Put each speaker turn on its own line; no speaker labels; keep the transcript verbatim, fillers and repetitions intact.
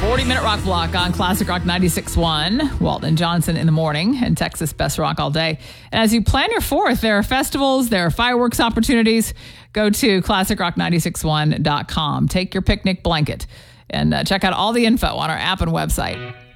forty-minute rock block on Classic Rock ninety-six point one. Walton and Johnson in the morning and Texas Best Rock all day. And as you plan your fourth, there are festivals, there are fireworks opportunities. Go to classic rock nine six one dot com. Take your picnic blanket and uh, check out all the info on our app and website.